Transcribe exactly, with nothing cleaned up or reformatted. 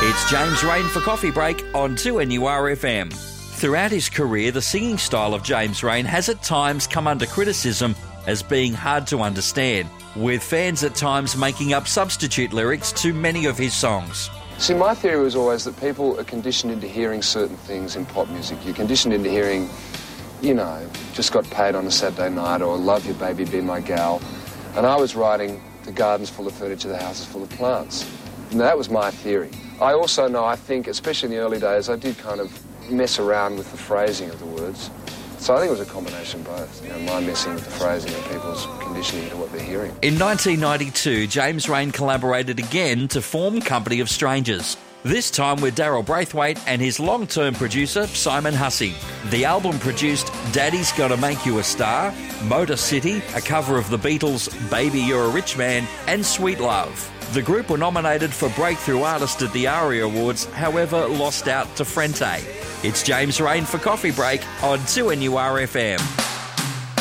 It's James Rain for Coffee Break on two N U R F M. Throughout his career, the singing style of James Rain has at times come under criticism as being hard to understand, with fans at times making up substitute lyrics to many of his songs. See, my theory was always that people are conditioned into hearing certain things in pop music. You're conditioned into hearing, you know, just got paid on a Saturday night, or love you baby, be my gal. And I was writing the garden's full of furniture, the house is full of plants. And that was my theory. I also know, I think, especially in the early days, I did kind of mess around with the phrasing of the words. So I think it was a combination of both, you know, my messing with the phrasing and people's conditioning to what they're hearing. In nineteen ninety-two, James Rain collaborated again to form Company of Strangers, this time with Daryl Braithwaite and his long-term producer, Simon Hussey. The album produced Daddy's Gonna Make You a Star, Motor City, a cover of the Beatles' Baby You're a Rich Man, and Sweet Love. The group were nominated for Breakthrough Artist at the ARIA Awards, however lost out to Frente. It's James Rain for Coffee Break on two N U R F M.